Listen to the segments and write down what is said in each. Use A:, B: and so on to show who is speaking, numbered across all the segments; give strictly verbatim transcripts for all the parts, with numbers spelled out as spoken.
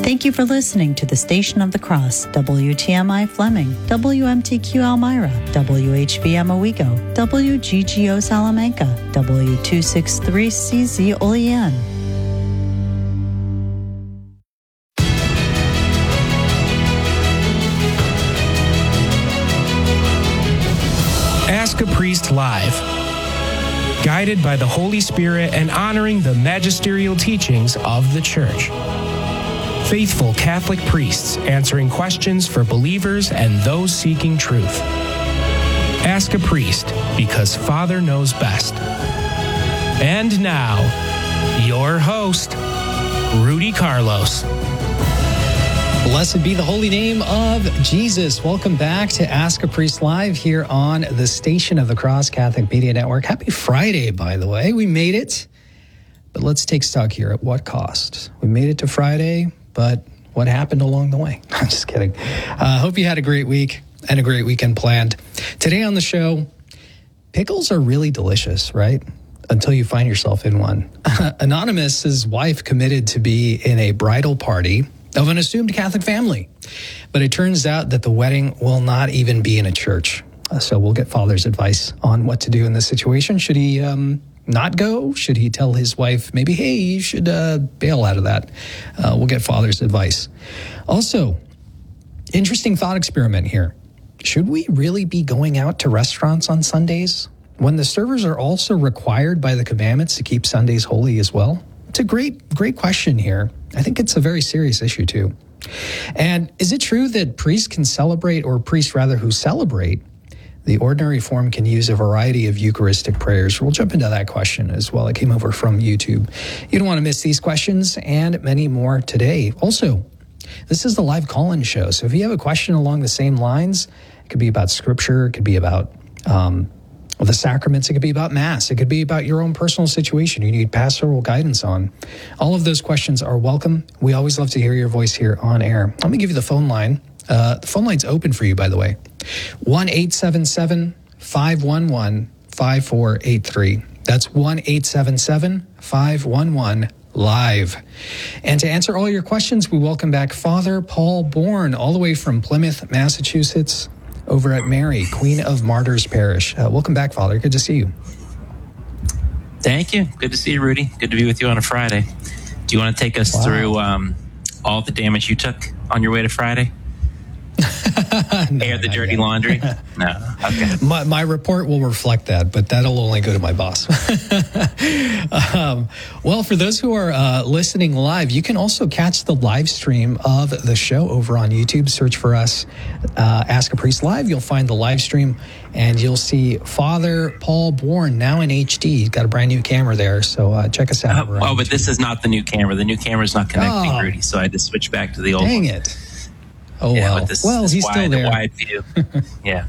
A: Thank you for listening to the Station of the Cross, W T M I Fleming, W M T Q Elmira, W H B M Owego, W G G O Salamanca, W two sixty-three C Z Olean.
B: Ask a Priest Live. Guided by the Holy Spirit and honoring the magisterial teachings of the Church. Faithful Catholic priests answering questions for believers and those seeking truth. Ask a Priest, because Father knows best. And now, your host, Rudy Carlos.
C: Blessed be the holy name of Jesus. Welcome back to Ask a Priest Live here on the Station of the Cross Catholic Media Network. Happy Friday, by the way. We made it. But let's take stock here. At what cost? We made it to Friday, but what happened along the way? I'm just kidding. I uh, hope you had a great week and a great weekend planned. Today on the show, pickles are really delicious, right? Until you find yourself in one. Anonymous's wife committed to be in a bridal party of an assumed Catholic family. But it turns out that the wedding will not even be in a church. Uh, so we'll get Father's advice on what to do in this situation. Should he um, not go? Should he tell his wife, maybe, hey, you should uh, bail out of that? Uh, we'll get Father's advice. Also, interesting thought experiment here. Should we really be going out to restaurants on Sundays when the servers are also required by the commandments to keep Sundays holy as well? It's a great, great question here. I think it's a very serious issue too. And is it true that priests can celebrate, or priests rather who celebrate the ordinary form, can use a variety of Eucharistic prayers? We'll jump into that question as well. It came over from YouTube. You don't want to miss these questions and many more today. Also, this is the live call-in show. So if you have a question along the same lines, it could be about scripture, it could be about um, the sacraments, it could be about Mass, it could be about your own personal situation you need pastoral guidance on. All of those questions are welcome. We always love to hear your voice here on air. Let me give you the phone line. Uh, the phone line's open for you, by the way. one eight seven seven, five one one, five four eight three. That's one eight seven seven, five one one, live. And to answer all your questions, we welcome back Father Paul Bourne, all the way from Plymouth, Massachusetts, over at Mary, Queen of Martyrs Parish. Uh, welcome back, Father. Good to see you.
D: Thank you. Good to see you, Rudy. Good to be with you on a Friday. Do you want to take us wow. through um, all the damage you took on your way to Friday? no, Air the dirty yet. laundry? No. Okay.
C: My, my report will reflect that, but that'll only go to my boss. um, well, for those who are uh, listening live, you can also catch the live stream of the show over on YouTube. Search for us, uh, Ask a Priest Live. You'll find the live stream, and you'll see Father Paul Bourne now in H D. He's got a brand new camera there, so uh, check us out.
D: Uh, oh, but YouTube. This is not the new camera. The new camera's not connecting, oh, Rudy, so I had to switch back to the old
C: dang
D: one.
C: Dang it. Oh,
D: yeah,
C: well.
D: This,
C: well,
D: this
C: he's
D: wide,
C: still there.
D: Wide view. Yeah.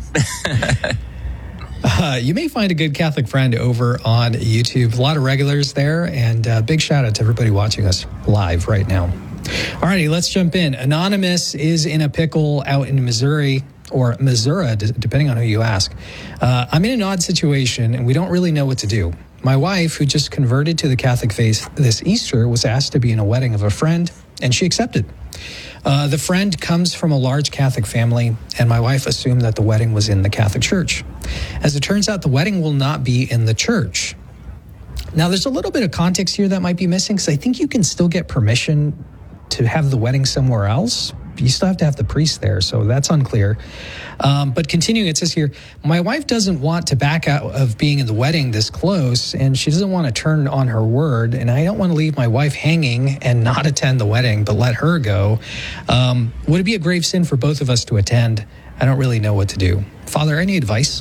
C: uh, you may find a good Catholic friend over on YouTube. A lot of regulars there, and uh, big shout out to everybody watching us live right now. All righty, let's jump in. Anonymous is in a pickle out in Missouri, or Missouri, d- depending on who you ask. Uh, I'm in an odd situation, and we don't really know what to do. My wife, who just converted to the Catholic faith this Easter, was asked to be in a wedding of a friend, and she accepted. Uh, the friend comes from a large Catholic family, and my wife assumed that the wedding was in the Catholic Church. As it turns out, the wedding will not be in the church. Now, there's a little bit of context here that might be missing, because I think you can still get permission to have the wedding somewhere else. You still have to have the priest there, so that's unclear. Um, but continuing, it says here, my wife doesn't want to back out of being in the wedding this close, and she doesn't want to turn on her word, and I don't want to leave my wife hanging and not attend the wedding, but let her go. Um, would it be a grave sin for both of us to attend? I don't really know what to do. Father, any advice?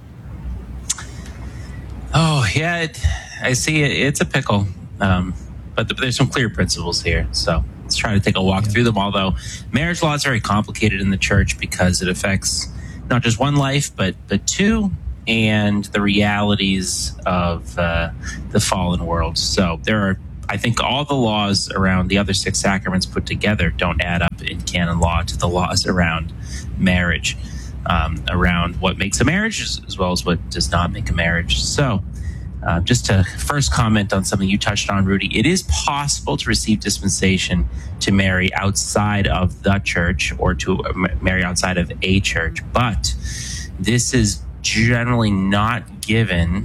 D: Oh, yeah, it, I see it, it's a pickle, um, but there's some clear principles here, so let's try to take a walk yeah. through them, although marriage law is very complicated in the church because it affects not just one life, but, but two, and the realities of uh, the fallen world. So there are, I think all the laws around the other six sacraments put together don't add up in canon law to the laws around marriage, um, around what makes a marriage as, as well as what does not make a marriage. So Uh, just to first comment on something you touched on, Rudy, it is possible to receive dispensation to marry outside of the church or to marry outside of a church, but this is generally not given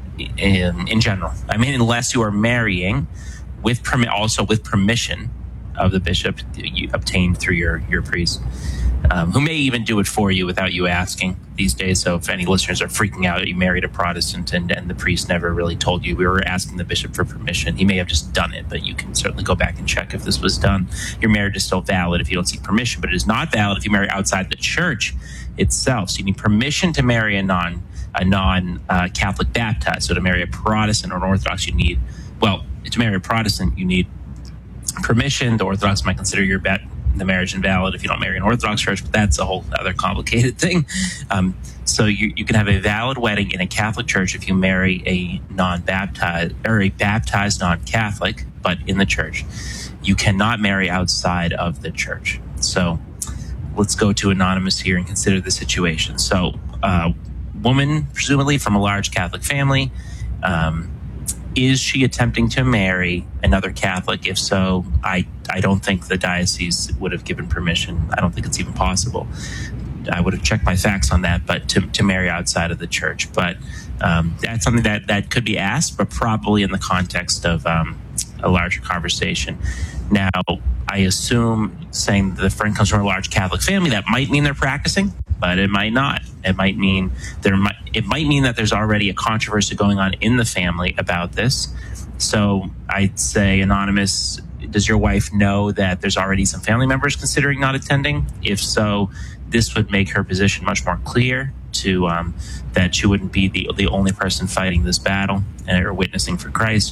D: in, in general. I mean, unless you are marrying with permi- also with permission of the bishop you obtained through your, your priest, um, who may even do it for you without you asking these days. So if any listeners are freaking out that you married a Protestant and, and the priest never really told you, we were asking the bishop for permission. He may have just done it, but you can certainly go back and check if this was done. Your marriage is still valid if you don't seek permission, but it is not valid if you marry outside the church itself. So you need permission to marry a non a non uh, Catholic baptized. So to marry a Protestant or an Orthodox, you need, well, to marry a Protestant, you need permission. The Orthodox might consider your bet the marriage invalid if you don't marry an Orthodox church, but that's a whole other complicated thing. Um, so you, you can have a valid wedding in a Catholic church if you marry a non-baptized or a baptized non-Catholic, but in the church. You cannot marry outside of the church. So let's go to Anonymous here and consider the situation. So uh, woman, presumably from a large Catholic family, um, is she attempting to marry another Catholic? If so, I, I don't think the diocese would have given permission. I don't think it's even possible. I would have checked my facts on that, but to, to marry outside of the church. But um, that's something that, that could be asked, but probably in the context of um, a larger conversation. Now, I assume saying the friend comes from a large Catholic family, that might mean they're practicing, but it might not. It might mean there might it might mean that there's already a controversy going on in the family about this. So I'd say, Anonymous, does your wife know that there's already some family members considering not attending? If so, this would make her position much more clear to um, that she wouldn't be the the only person fighting this battle or witnessing for Christ.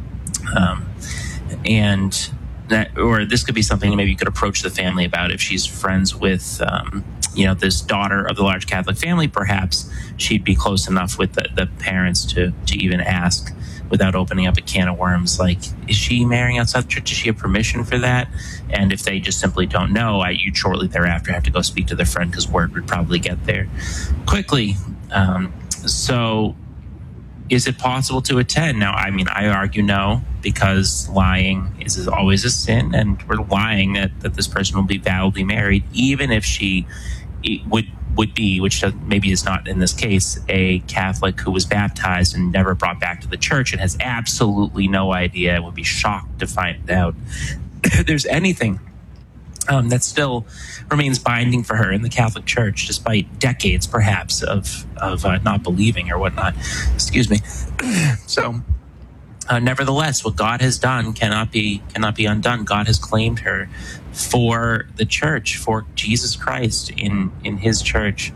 D: Um, and that, or this could be something maybe you could approach the family about. If she's friends with, um, you know, this daughter of the large Catholic family, perhaps she'd be close enough with the, the parents to, to even ask without opening up a can of worms. Like, is she marrying outside the church? Does she have permission for that? And if they just simply don't know, I, you'd shortly thereafter have to go speak to their friend, because word would probably get there quickly. Um, so is it possible to attend? Now, I mean, I argue no, because lying is, is always a sin, and we're lying that, that this person will be validly married, even if she would would be, which maybe is not in this case, a Catholic who was baptized and never brought back to the church and has absolutely no idea, and would be shocked to find out there's anything um, that still remains binding for her in the Catholic Church, despite decades, perhaps, of of uh, not believing or whatnot. Excuse me. So, uh, nevertheless, what God has done cannot be cannot be undone. God has claimed her for the church, for Jesus Christ in in His church.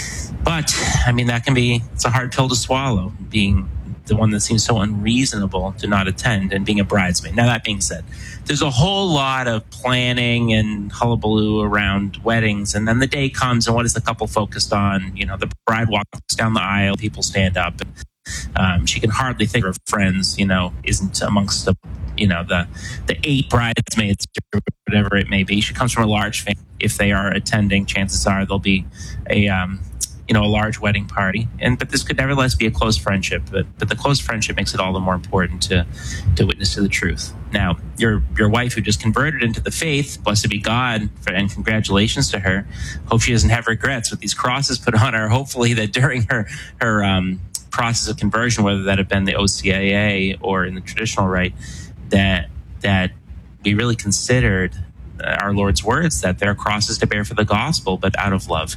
D: But I mean, that can be it's a hard pill to swallow, being the one that seems so unreasonable to not attend and being a bridesmaid. Now, that being said, there's a whole lot of planning and hullabaloo around weddings, and then the day comes, and what is the couple focused on? You know, the bride walks down the aisle, people stand up, and um, she can hardly think of her friends, you know, isn't amongst the, you know, the the eight bridesmaids or whatever it may be. She comes from a large family. If they are attending, chances are there'll be a um, you know, a large wedding party. And but this could nevertheless be a close friendship. But but the close friendship makes it all the more important to to witness to the truth. Now, your your wife who just converted into the faith, blessed be God, for, and congratulations to her. Hope she doesn't have regrets with these crosses put on her. Hopefully that during her her um, process of conversion, whether that have been the O C A A or in the traditional rite, that that we really considered our Lord's words that there are crosses to bear for the gospel, but out of love.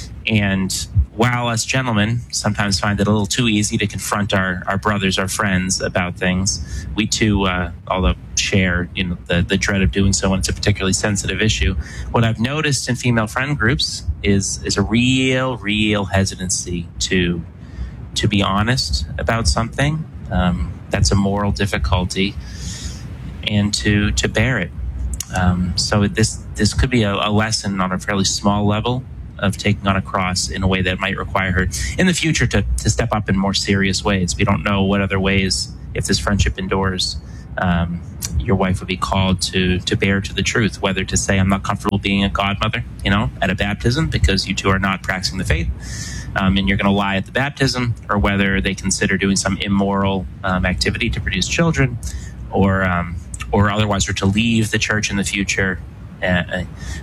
D: And while us gentlemen sometimes find it a little too easy to confront our, our brothers, our friends about things, we too, uh, although share you know the, the dread of doing so when it's a particularly sensitive issue. What I've noticed in female friend groups is is a real, real hesitancy to to be honest about something um, that's a moral difficulty, and to to bear it. Um, so this this could be a, a lesson on a fairly small level of taking on a cross in a way that might require her in the future to, to step up in more serious ways. We don't know what other ways, if this friendship endures, um, your wife would be called to to bear to the truth, whether to say, I'm not comfortable being a godmother, you know, at a baptism because you two are not practicing the faith, um, and you're going to lie at the baptism, or whether they consider doing some immoral um, activity to produce children, or um, or otherwise, or to leave the church in the future, uh,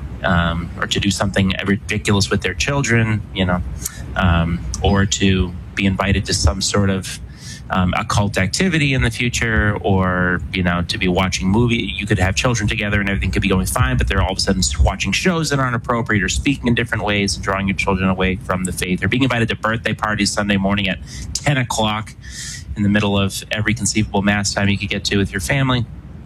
D: um, or to do something ridiculous with their children, you know, um, or to be invited to some sort of Um, occult activity in the future, or, you know, to be watching movie. You could have children together and everything could be going fine, but they're all of a sudden watching shows that aren't appropriate, or speaking in different ways and drawing your children away from the faith, or being invited to birthday parties Sunday morning at ten o'clock in the middle of every conceivable mass time you could get to with your family,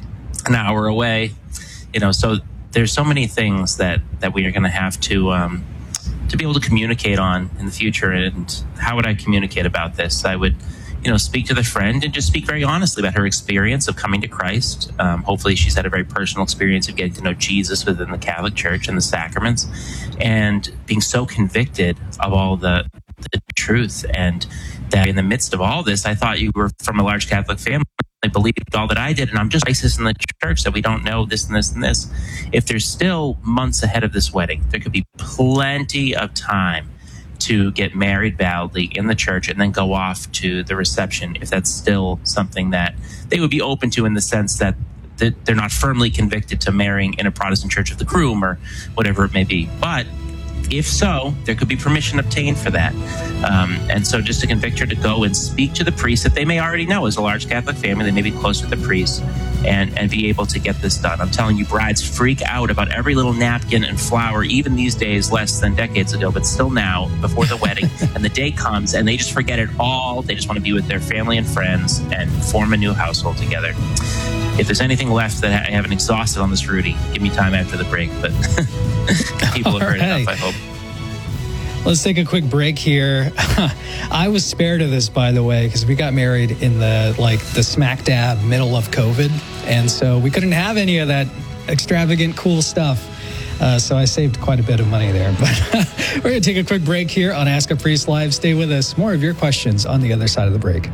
D: an hour away. You know, so there's so many things that, that we are going to have to um, to be able to communicate on in the future. And how would I communicate about this? I would you know, speak to the friend and just speak very honestly about her experience of coming to Christ. Um, hopefully she's had a very personal experience of getting to know Jesus within the Catholic Church and the sacraments, and being so convicted of all the, the truth, and that in the midst of all this, I thought you were from a large Catholic family. I believed all that I did, and I'm just racist in the church that we don't know this and this and this. If there's still months ahead of this wedding, there could be plenty of time to get married validly in the church and then go off to the reception, if that's still something that they would be open to, in the sense that they're not firmly convicted to marrying in a Protestant church of the groom or whatever it may be. But if so, there could be permission obtained for that. Um, and so just to convict her to go and speak to the priest that they may already know is a large Catholic family. They may be close with the priest, and, and be able to get this done. I'm telling you, brides freak out about every little napkin and flower, even these days, less than decades ago, but still now, before the wedding. And the day comes and they just forget it all. They just want to be with their family and friends and form a new household together. If there's anything left that I haven't exhausted on this, Rudy, give me time after the break. But people have heard
C: right.
D: enough, I hope.
C: Let's take a quick break here. I was spared of this, by the way, because we got married in the like the smack dab middle of COVID, and so we couldn't have any of that extravagant, cool stuff. Uh, so I saved quite a bit of money there. But we're going to take a quick break here on Ask a Priest Live. Stay with us. More of your questions on the other side of the break.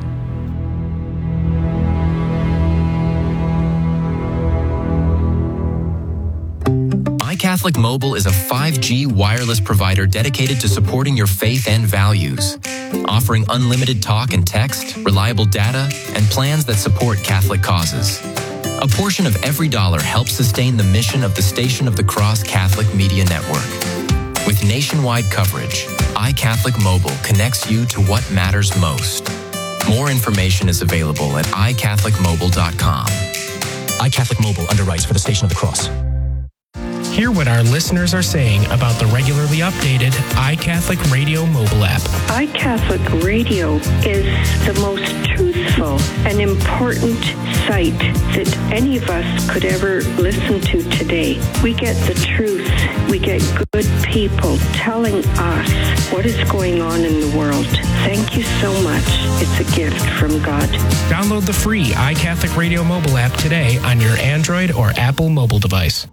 E: iCatholic Mobile is a five G wireless provider dedicated to supporting your faith and values, offering unlimited talk and text, reliable data, and plans that support Catholic causes. A portion of every dollar helps sustain the mission of the Station of the Cross Catholic Media Network. With nationwide coverage, iCatholic Mobile connects you to what matters most. More information is available at i catholic mobile dot com.
F: iCatholic Mobile underwrites for the Station of the Cross.
B: Hear what our listeners are saying about the regularly updated iCatholic Radio mobile app.
G: iCatholic Radio is the most truthful and important site that any of us could ever listen to today. We get the truth. We get good people telling us what is going on in the world. Thank you so much. It's a gift from God.
B: Download the free iCatholic Radio mobile app today on your Android or Apple mobile device.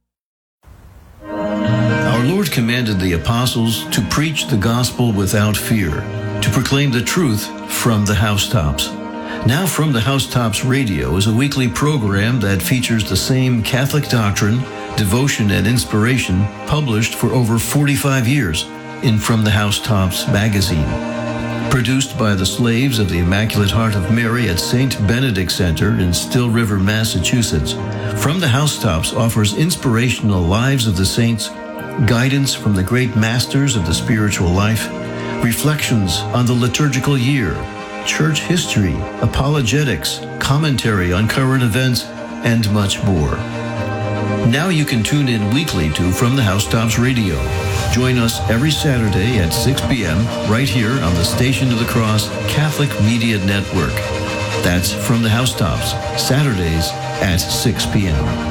H: Our Lord commanded the apostles to preach the gospel without fear, to proclaim the truth from the housetops. Now From the Housetops Radio is a weekly program that features the same Catholic doctrine, devotion, and inspiration published for over forty-five years in From the Housetops magazine. Produced by the slaves of the Immaculate Heart of Mary at Saint Benedict Center in Still River, Massachusetts, From the Housetops offers inspirational lives of the saints, guidance from the great masters of the spiritual life, reflections on the liturgical year, church history, apologetics, commentary on current events, and much more. Now you can tune in weekly to From the Housetops Radio. Join us every Saturday at six p.m. right here on the Station of the Cross Catholic Media Network. That's From the Housetops, Saturdays at six p.m.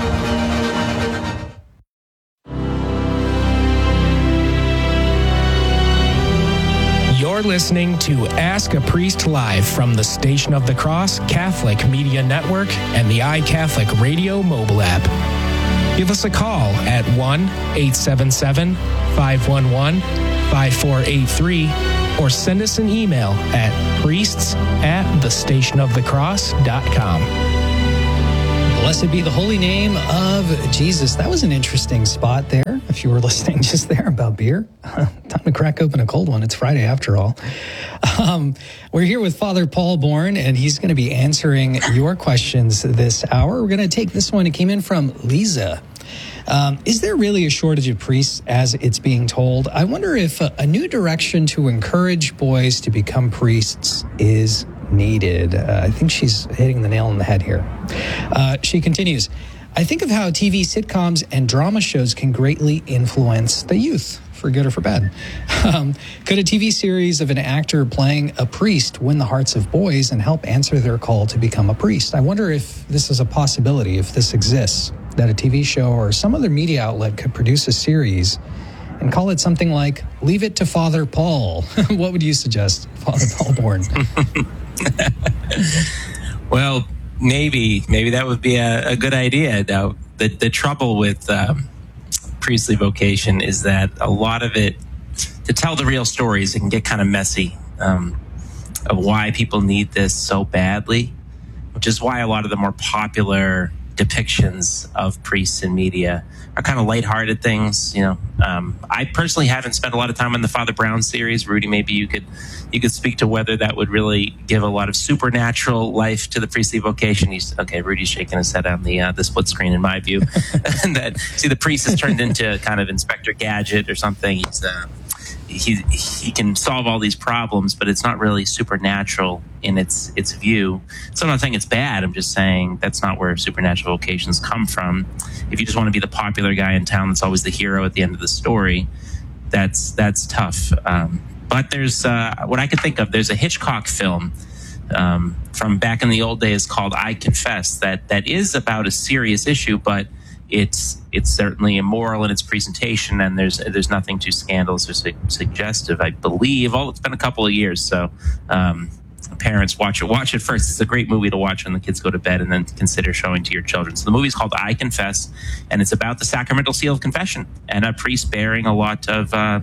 B: You're listening to Ask a Priest Live from the Station of the Cross Catholic Media Network and the iCatholic Radio mobile app. Give us a call at one eight seven seven, five one one, five four eight three or send us an email at priests at the station of the cross dot com.
C: Blessed be the holy name of Jesus. That was an interesting spot there. If you were listening just there about beer, time to crack open a cold one. It's Friday after all. Um, we're here with Father Paul Bourne, and he's going to be answering your questions this hour. We're going to take this one. It came in from Lisa. Um, is there really a shortage of priests as it's being told? I wonder if a, a new direction to encourage boys to become priests is needed. Uh, I think she's hitting the nail on the head here. Uh, she continues, I think of how T V sitcoms and drama shows can greatly influence the youth, for good or for bad. Um, could a T V series of an actor playing a priest win the hearts of boys and help answer their call to become a priest? I wonder if this is a possibility, if this exists, that a T V show or some other media outlet could produce a series and call it something like Leave It to Father Paul. What would you suggest, Father Paul Bourne?
D: Well, maybe, maybe that would be a, a good idea. Now, the, the trouble with um, priestly vocation is that a lot of it, to tell the real stories, it can get kind of messy um, of why people need this so badly, which is why a lot of the more popular depictions of priests in media are kind of lighthearted things. You know, um, I personally haven't spent a lot of time on the Father Brown series. Rudy, maybe you could you could speak to whether that would really give a lot of supernatural life to the priestly vocation. He's okay. Rudy's shaking his head on the uh, the split screen, in my view. And that see the priest is turned into kind of Inspector Gadget or something. He's uh, he he can solve all these problems, but it's not really supernatural in its its view. So I'm not saying it's bad. I'm just saying that's not where supernatural vocations come from. If you just want to be the popular guy in town that's always the hero at the end of the story, that's that's tough. Um, but there's uh, what I could think of. There's a Hitchcock film um, from back in the old days called I Confess that that is about a serious issue, but it's it's certainly immoral in its presentation, and there's there's nothing too scandalous or su- suggestive, I believe. Oh, it's been a couple of years, so um, parents, watch it. Watch it first. It's a great movie to watch when the kids go to bed, and then consider showing to your children. So the movie's called I Confess, and it's about the sacramental seal of confession and a priest bearing a lot of uh,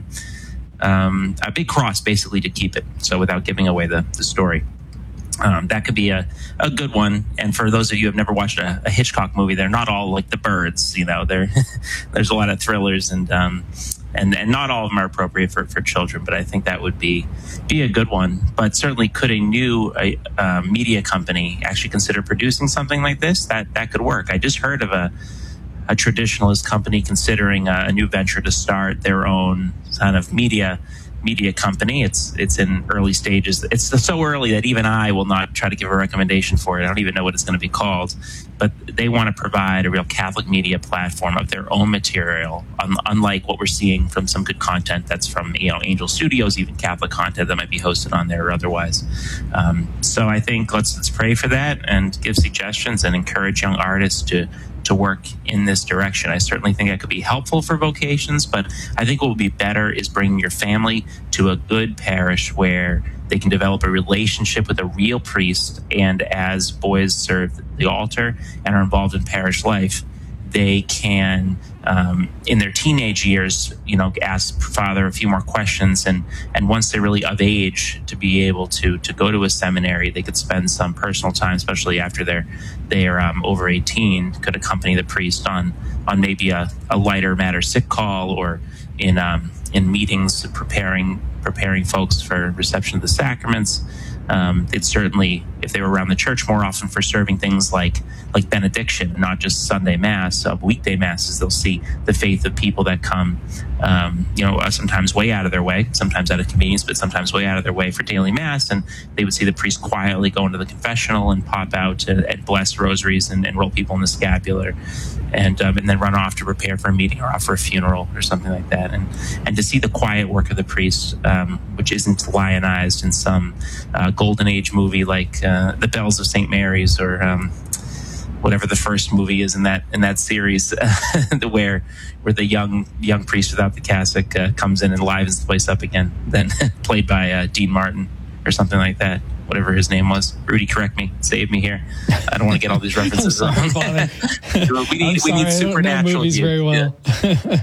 D: um, a big cross, basically, to keep it. So without giving away the, the story. Um, that could be a, a good one. And for those of you who have never watched a, a Hitchcock movie, they're not all like The Birds. You know, they're, there's a lot of thrillers, and um, and and not all of them are appropriate for, for children. But I think that would be be a good one. But certainly, could a new uh, uh, media company actually consider producing something like this? That that could work. I just heard of a a traditionalist company considering a, a new venture to start their own kind of media. media company. It's it's in early stages. It's so early that even I will not try to give a recommendation for it. I don't even know what it's going to be called. But they want to provide a real Catholic media platform of their own material, un- unlike what we're seeing from some good content that's from, you know, Angel Studios, even Catholic content that might be hosted on there or otherwise. Um, so I think let's let's pray for that and give suggestions and encourage young artists to to work in this direction. I certainly think that could be helpful for vocations, but I think what would be better is bringing your family to a good parish where they can develop a relationship with a real priest, and as boys serve the altar and are involved in parish life, they can, um, in their teenage years, you know, ask Father a few more questions, and and once they're really of age to be able to to go to a seminary, they could spend some personal time, especially after they're they're um, over eighteen, could accompany the priest on on maybe a, a lighter matter sick call, or in um, in meetings preparing preparing folks for reception of the sacraments. Um, it's certainly, if they were around the church more often for serving things like like benediction, not just Sunday Mass, uh, weekday Masses, they'll see the faith of people that come, um, you know, sometimes way out of their way, sometimes out of convenience, but sometimes way out of their way for daily Mass. And they would see the priest quietly go into the confessional and pop out and, and bless rosaries and, and roll people in the scapular, and um, and then run off to prepare for a meeting or off for a funeral or something like that. And and to see the quiet work of the priest, um, which isn't lionized in some uh, Golden Age movie like uh, The Bells of Saint Mary's, or um, whatever the first movie is in that in that series, where where the young young priest without the cassock uh, comes in and livens the place up again. Then played by uh, Dean Martin or something like that. Whatever his name was. Rudy, correct me. Save me here. I don't want to get all these references wrong. we need, we need supernatural
C: movies
D: here.
C: very well.
D: Yeah.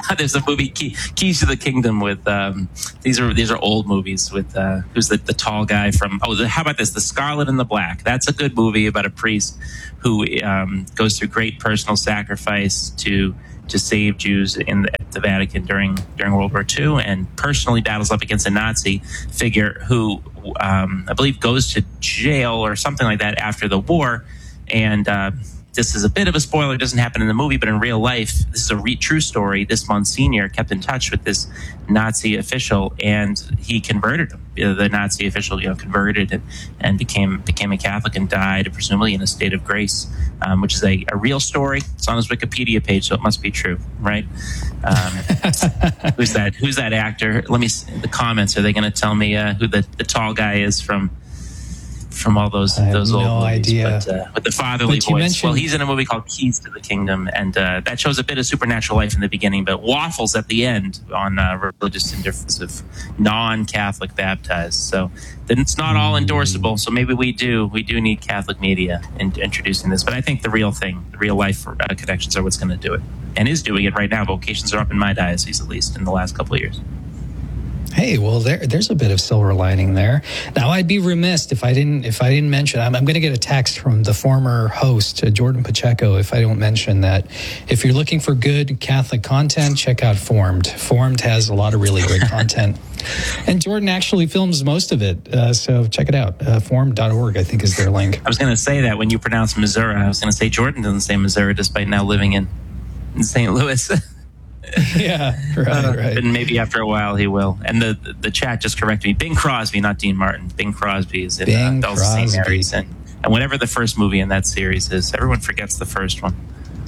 D: There's a movie, Key, Keys to the Kingdom, with um, these are these are old movies with uh, who's the, the tall guy from. Oh, the, how about this? The Scarlet and the Black. That's a good movie about a priest who um, goes through great personal sacrifice to to save Jews in the, the Vatican during during World War Two, and personally battles up against a Nazi figure who um, I believe goes to jail or something like that after the war. And uh, this is a bit of a spoiler. It doesn't happen in the movie, but in real life, this is a re- true story. This Monsignor kept in touch with this Nazi official, and he converted him. You know, the Nazi official, you know, converted and, and became became a Catholic and died, presumably in a state of grace, um, which is a, a real story. It's on his Wikipedia page, so it must be true, right? Um, who's that? Who's that actor? Let me. The comments. Are they going to tell me uh, who the, the tall guy is from? From all those those old
C: no
D: movies,
C: idea.
D: but uh, with the fatherly voice.
C: Mentioned...
D: Well, he's in a movie called Keys to the Kingdom, and uh, that shows a bit of supernatural life in the beginning, but waffles at the end on uh, religious indifference of non-Catholic baptized. So then it's not all endorsable. So maybe we do we do need Catholic media in introducing this. But I think the real thing, the real life uh, connections are what's going to do it, and is doing it right now. Vocations are up in my diocese, at least in the last couple of years.
C: Hey, well, there, there's a bit of silver lining there. Now, I'd be remiss if I didn't if I didn't mention. I'm, I'm going to get a text from the former host, uh, Jordan Pacheco, if I don't mention that. If you're looking for good Catholic content, check out Formed. Formed has a lot of really great content, and Jordan actually films most of it. Uh, so check it out. Uh, formed dot org, I think, is their link.
D: I was going to say that when you pronounce Missouri, I was going to say Jordan doesn't say Missouri, despite now living in, in Saint Louis.
C: Yeah, right,
D: uh,
C: right.
D: And maybe after a while he will. And the the, the chat just corrected me. Bing Crosby, not Dean Martin. Bing Crosby is in
C: Bing
D: uh, Bells of Saint
C: Crosby.
D: Mary's. And, and whatever the first movie in that series is, everyone forgets the first one.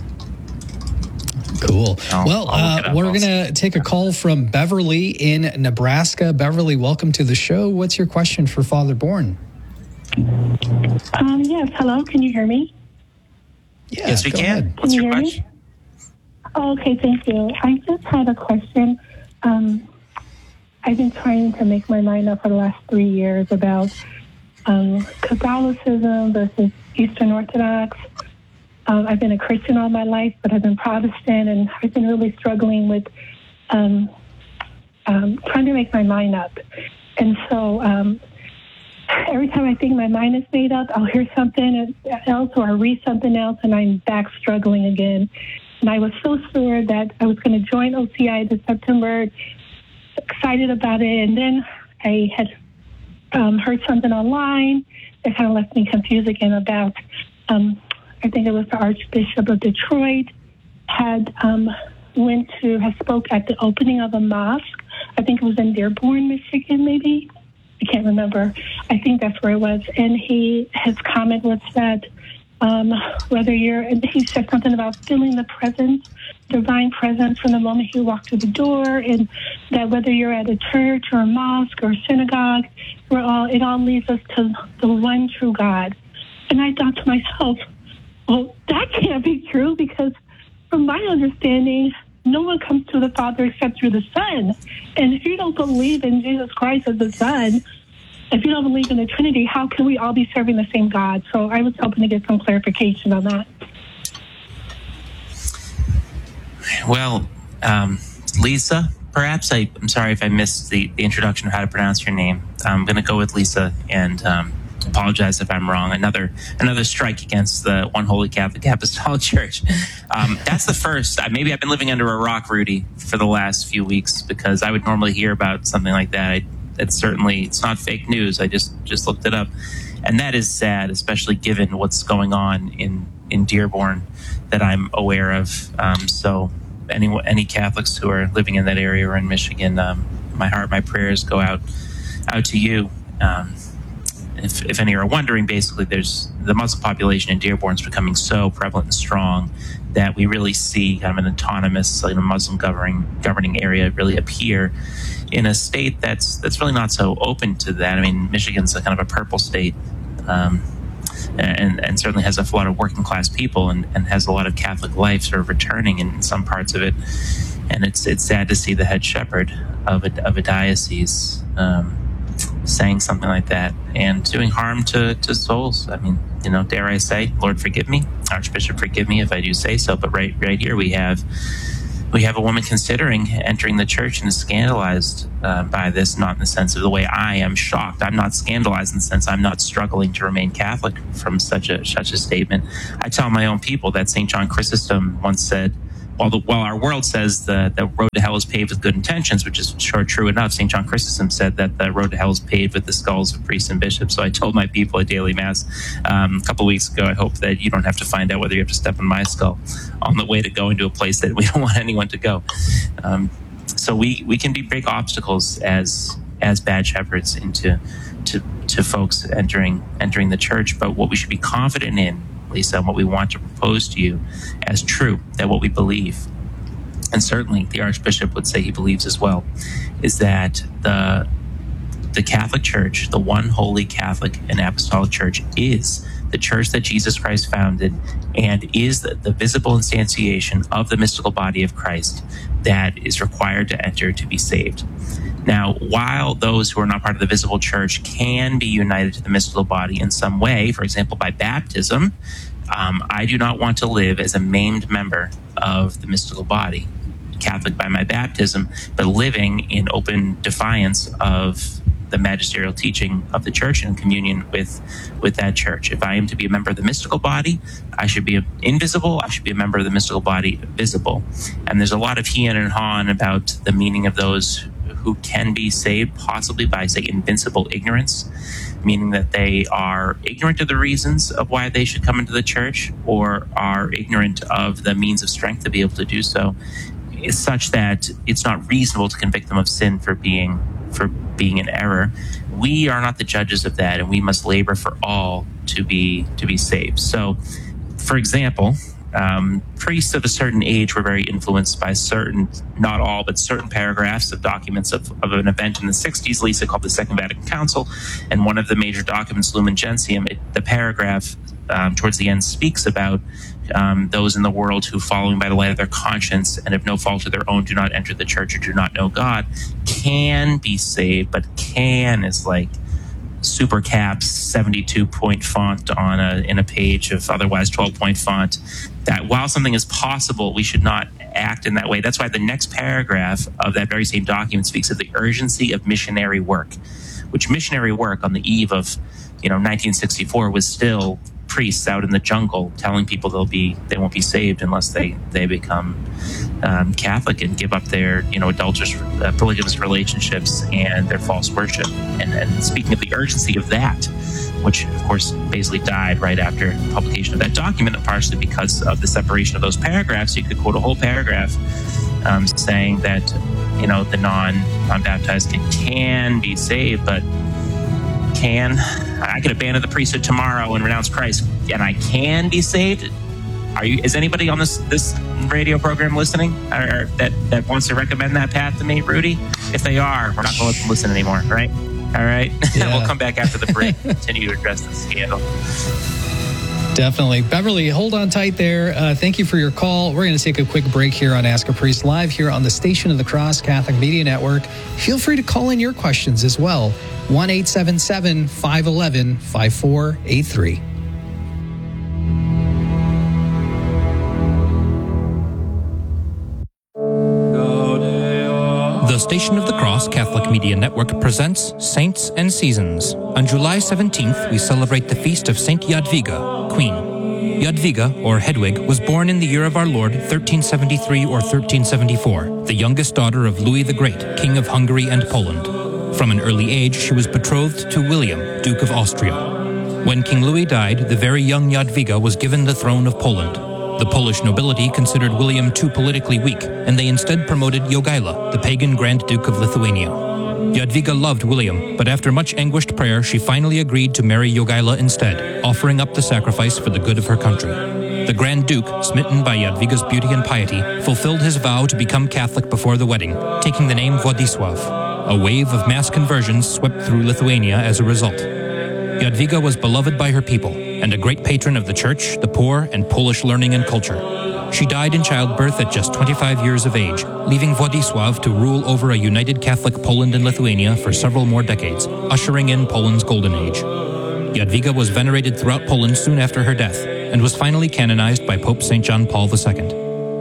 C: Cool.
D: I'll,
C: well,
D: I'll
C: uh, we're going to take a call from Beverly in Nebraska. Beverly, welcome to the show. What's your question for Father Bourne?
I: Um, yes, hello. Can you hear me?
C: Yeah,
D: yes, we
C: go
D: can.
C: ahead.
D: What's
I: Can
D: your
I: you hear
D: question?
I: me? Oh, okay, thank you. I just had a question. Um, I've been trying to make my mind up for the last three years about um, Catholicism versus Eastern Orthodox. Um, I've been a Christian all my life, but I've been Protestant, and I've been really struggling with um, um, trying to make my mind up. And so um, every time I think my mind is made up, I'll hear something else or I read something else, and I'm back struggling again. And I was so sure that I was going to join O C I this September, excited about it. And then I had um, heard something online that kind of left me confused again about, um, I think it was the Archbishop of Detroit had um, went to, had spoke at the opening of a mosque. I think it was in Dearborn, Michigan, maybe. I can't remember. I think that's where it was. And he, his comment was that Um, whether you're, and he said something about feeling the presence, divine presence from the moment you walk through the door, and that whether you're at a church or a mosque or a synagogue, we're all, it all leads us to the one true God. And I thought to myself, well, that can't be true, because from my understanding, no one comes to the Father except through the Son. And if you don't believe in Jesus Christ as the Son, if you don't believe in the Trinity, how can we all be serving the same God? So I was hoping to get some clarification on that.
D: Well, um, Lisa, perhaps I, I'm sorry if I missed the, the introduction of how to pronounce your name. I'm going to go with Lisa and um, apologize if I'm wrong. Another another strike against the One Holy Catholic Apostolic Church. Um, that's the first. Uh, maybe I've been living under a rock, Rudy, for the last few weeks, because I would normally hear about something like that. I, it's certainly, it's not fake news. I just, just looked it up. And that is sad, especially given what's going on in, in Dearborn that I'm aware of. Um, so any, any Catholics who are living in that area or in Michigan, um, my heart, my prayers go out, out to you. Um, if, if any are wondering, basically there's the Muslim population in Dearborn is becoming so prevalent and strong that we really see kind of an autonomous, like a Muslim governing, governing area really appear in a state that's that's really not so open to that. I mean, Michigan's a kind of a purple state, um, and and certainly has a lot of working class people, and, and has a lot of Catholic life sort of returning in some parts of it. And it's it's sad to see the head shepherd of a of a diocese um, saying something like that and doing harm to, to souls. I mean, you know, dare I say, Lord forgive me, Archbishop forgive me if I do say so. But right right here we have we have a woman considering entering the church and is scandalized uh, by this, not in the sense of the way I am shocked. I'm not scandalized in the sense I'm not struggling to remain Catholic from such a such a statement. I tell my own people that Saint John Chrysostom once said, while, the, while our world says the, the road to hell is paved with good intentions, which is sure true enough, Saint John Chrysostom said that the road to hell is paved with the skulls of priests and bishops. So I told my people at daily mass um, a couple of weeks ago, I hope that you don't have to find out whether you have to step on my skull on the way to go into a place that we don't want anyone to go. Um, so we, we can be big obstacles as as bad shepherds into to, to folks entering entering the church. But what we should be confident in, Lisa, and what we want to propose to you as true, that what we believe, and certainly the Archbishop would say he believes as well, is that the the Catholic Church, the one holy Catholic and Apostolic Church, is the church that Jesus Christ founded and is the, the visible instantiation of the mystical body of Christ that is required to enter to be saved. Now, while those who are not part of the visible church can be united to the mystical body in some way, for example, by baptism, um, I do not want to live as a maimed member of the mystical body, Catholic by my baptism, but living in open defiance of the magisterial teaching of the church and communion with with that church. If I am to be a member of the mystical body, I should be invisible. I should be a member of the mystical body visible. And there's a lot of he and han about the meaning of those who can be saved, possibly by, say, invincible ignorance, meaning that they are ignorant of the reasons of why they should come into the church, or are ignorant of the means of strength to be able to do so, is such that it's not reasonable to convict them of sin for being for being in error. We are not the judges of that, and we must labor for all to be to be saved. So, for example, um, priests of a certain age were very influenced by certain, not all, but certain paragraphs of documents of, of an event in the sixties, Lisa, called the Second Vatican Council, and one of the major documents, Lumen Gentium, it, the paragraph um, towards the end speaks about Um, those in the world who, following by the light of their conscience and of no fault of their own, do not enter the church or do not know God, can be saved. But can is like super caps, seventy-two point font on a in a page of otherwise twelve point font. That while something is possible, we should not act in that way. That's why the next paragraph of that very same document speaks of the urgency of missionary work, which missionary work on the eve of, you know, nineteen sixty-four was still priests out in the jungle telling people they'll be they won't be saved unless they they become um, Catholic and give up their, you know, adulterous, uh, polygamous relationships and their false worship. And, and speaking of the urgency of that, which of course basically died right after publication of that document, and partially because of the separation of those paragraphs, you could quote a whole paragraph um, saying that, you know, the non non-baptized can, can be saved, but can I could abandon the priesthood tomorrow and renounce Christ, and I can be saved? Are you? Is anybody on this this radio program listening, or that that wants to recommend that path to me, Rudy? If they are, we're not going to let them listen anymore, right? All right. Yeah. We'll come back after the break and continue to address this scandal.
C: Definitely. Beverly, hold on tight there. Uh, thank you for your call. We're going to take a quick break here on Ask a Priest Live here on the Station of the Cross Catholic Media Network. Feel free to call in your questions as well. one eight seven seven, five one one, five four eight three.
F: The Station of the Cross Catholic Media Network presents Saints and Seasons. On July seventeenth, we celebrate the feast of Saint Jadwiga, Queen. Jadwiga, or Hedwig, was born in the year of our Lord, thirteen seventy-three or thirteen seventy-four, the youngest daughter of Louis the Great, King of Hungary and Poland. From an early age, she was betrothed to William, Duke of Austria. When King Louis died, the very young Jadwiga was given the throne of Poland. The Polish nobility considered William too politically weak, and they instead promoted Jogaila, the pagan Grand Duke of Lithuania. Jadwiga loved William, but after much anguished prayer, she finally agreed to marry Jogaila instead, offering up the sacrifice for the good of her country. The Grand Duke, smitten by Jadwiga's beauty and piety, fulfilled his vow to become Catholic before the wedding, taking the name Władysław. A wave of mass conversions swept through Lithuania as a result. Jadwiga was beloved by her people, and a great patron of the church, the poor, and Polish learning and culture. She died in childbirth at just twenty-five years of age, leaving Władysław to rule over a united Catholic Poland and Lithuania for several more decades, ushering in Poland's golden age. Jadwiga was venerated throughout Poland soon after her death, and was finally canonized by Pope Saint John Paul the Second.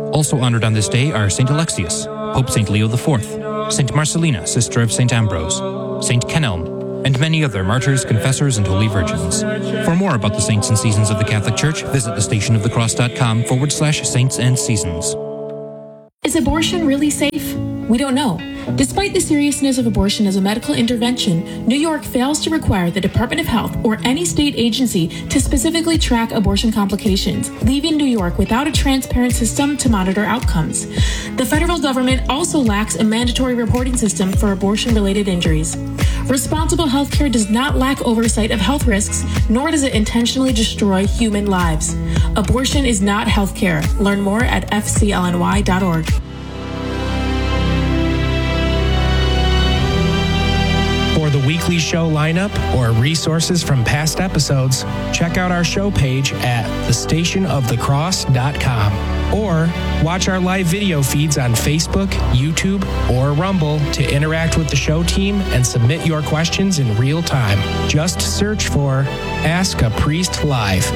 F: Also honored on this day are Saint Alexius, Pope Saint Leo the Fourth, Saint Marcellina, sister of Saint Ambrose, Saint Kenelm, and many other martyrs, confessors, and holy virgins. For more about the saints and seasons of the Catholic Church, visit thestationofthecross.com forward slash saints and seasons.
J: Is abortion really safe? We don't know. Despite the seriousness of abortion as a medical intervention, New York fails to require the Department of Health or any state agency to specifically track abortion complications, leaving New York without a transparent system to monitor outcomes. The federal government also lacks a mandatory reporting system for abortion-related injuries. Responsible healthcare does not lack oversight of health risks, nor does it intentionally destroy human lives. Abortion is not healthcare. Learn more at f c l n y dot org.
B: For the weekly show lineup or resources from past episodes, check out our show page at the station of the cross dot com or watch our live video feeds on Facebook, YouTube, or Rumble to interact with the show team and submit your questions in real time. Just search for Ask a Priest Live.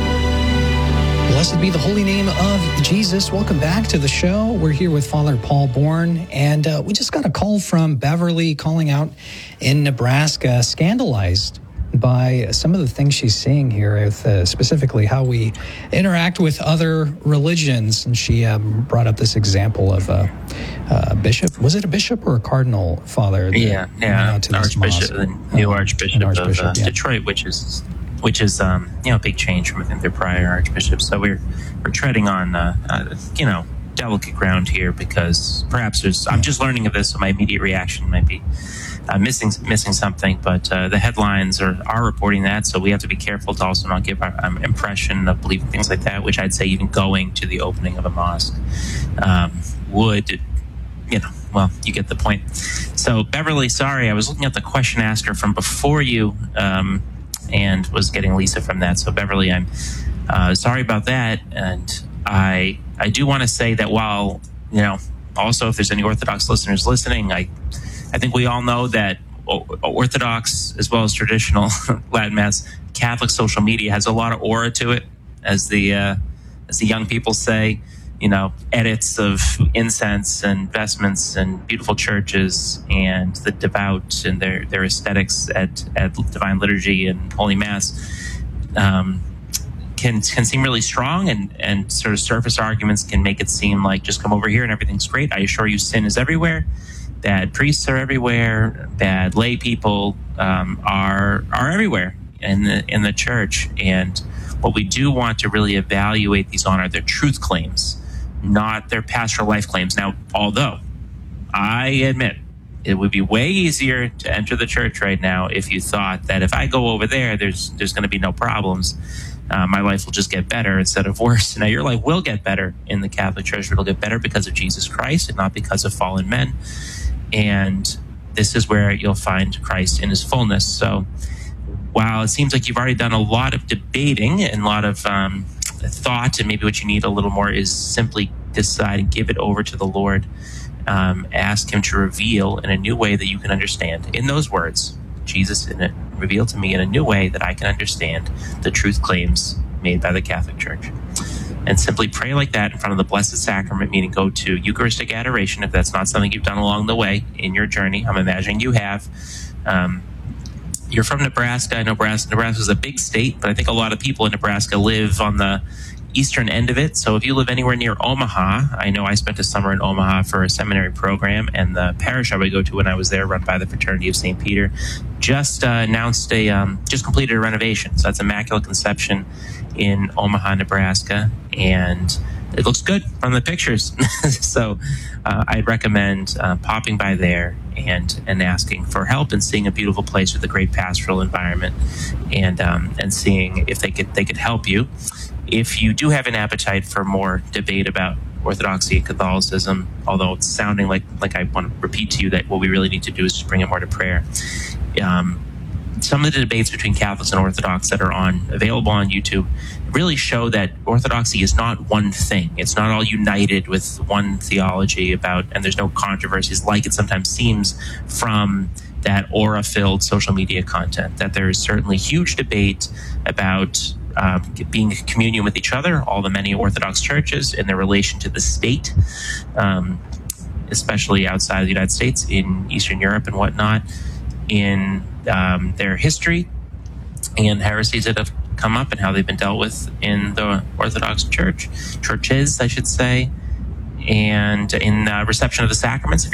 C: Blessed be the holy name of Jesus. Welcome back to the show. We're here with Father Paul Bourne, and uh, we just got a call from Beverly calling out in Nebraska, scandalized by some of the things she's seeing here, with uh, specifically how we interact with other religions. And she um, brought up this example of a, a bishop. Was it a bishop or a cardinal, Father?
D: Yeah, yeah, Archbishop, the new
C: uh,
D: Archbishop,
C: Archbishop
D: of uh,
C: yeah.
D: Detroit, which is which is um, you know a big change from within their prior archbishops. So we're we're treading on uh, uh, you know delicate ground here, because perhaps there's I'm just learning of this, so my immediate reaction might be uh, missing missing something. But uh, the headlines are are reporting that, so we have to be careful to also not give our um, impression of believing things like that. Which I'd say even going to the opening of a mosque um, would, you know, well, you get the point. So Beverly, sorry, I was looking at the question asker from before you. Um, and was getting Lisa from that. So Beverly, I'm uh, sorry about that. And I I do want to say that while, you know, also if there's any Orthodox listeners listening, I I think we all know that Orthodox as well as traditional Latin Mass Catholic social media has a lot of aura to it, as the uh, as the young people say. You know, edits of incense and vestments and beautiful churches and the devout and their, their aesthetics at, at Divine Liturgy and Holy Mass um, can can seem really strong, and, and sort of surface arguments can make it seem like just come over here and everything's great. I assure you, sin is everywhere. Bad priests are everywhere. Bad lay people um, are are everywhere in the in the church. And what we do want to really evaluate these on are their truth claims, not their pastoral life claims. Now, although I admit it would be way easier to enter the church right now if you thought that if I go over there, there's there's going to be no problems. Uh, my life will just get better instead of worse. Now, your life will get better in the Catholic Church, but it'll get better because of Jesus Christ and not because of fallen men. And this is where you'll find Christ in his fullness. So while it seems like you've already done a lot of debating and a lot of um, thought, and maybe what you need a little more is simply decide and give it over to the Lord. Um, ask him to reveal in a new way that you can understand. In those words, Jesus, in it, reveal to me in a new way that I can understand the truth claims made by the Catholic Church. And simply pray like that in front of the Blessed Sacrament, meaning go to Eucharistic adoration if that's not something you've done along the way in your journey. I'm imagining you have. Um, you're from Nebraska. I know Nebraska, Nebraska is a big state, but I think a lot of people in Nebraska live on the eastern end of it. So if you live anywhere near Omaha, I know I spent a summer in Omaha for a seminary program, and the parish I would go to when I was there, run by the Fraternity of Saint Peter, just uh, announced a, um, just completed a renovation. So that's Immaculate Conception in Omaha, Nebraska, and it looks good from the pictures. So uh, I'd recommend uh, popping by there and and asking for help and seeing a beautiful place with a great pastoral environment, and um, and seeing if they could they could help you. If you do have an appetite for more debate about Orthodoxy and Catholicism, although it's sounding like like I want to repeat to you that what we really need to do is just bring it more to prayer. Um, some of the debates between Catholics and Orthodox that are on available on YouTube really show that Orthodoxy is not one thing. It's not all united with one theology about, and there's no controversies like it sometimes seems from that aura-filled social media content, that there is certainly huge debate about uh, being in communion with each other, all the many Orthodox churches, and their relation to the state, um, especially outside of the United States, in Eastern Europe and whatnot, in um, their history and heresies that have come up and how they've been dealt with in the Orthodox Church, churches, I should say, and in uh, reception of the sacraments.